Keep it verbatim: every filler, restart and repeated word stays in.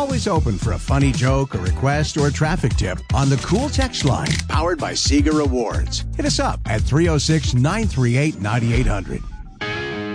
always open for a funny joke, a request, or a traffic tip on the Cool Text line, powered by Sega Rewards. Hit us up at three oh six, nine three eight, nine eight hundred.